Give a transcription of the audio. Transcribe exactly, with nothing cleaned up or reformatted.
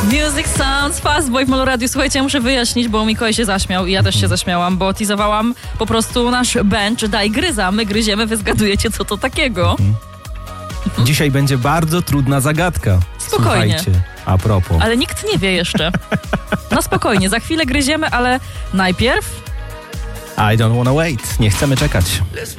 Music Sounds Fast Boy w Molo Radio. Słuchajcie, ja muszę wyjaśnić, bo Mikołaj się zaśmiał i ja też się zaśmiałam, bo teasowałam po prostu nasz bench Daj Gryza. My gryziemy, wy zgadujecie, co to takiego. Dzisiaj będzie bardzo trudna zagadka. Spokojnie. Słuchajcie, a propos. Ale nikt nie wie jeszcze. No spokojnie, za chwilę gryziemy, ale najpierw... I don't wanna wait. Nie chcemy czekać.